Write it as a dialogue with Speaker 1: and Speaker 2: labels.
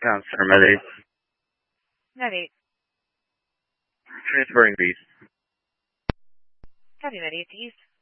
Speaker 1: Center, Med 8.
Speaker 2: Med 8.
Speaker 1: Transferring to East.
Speaker 2: Copy, Med 8 to East.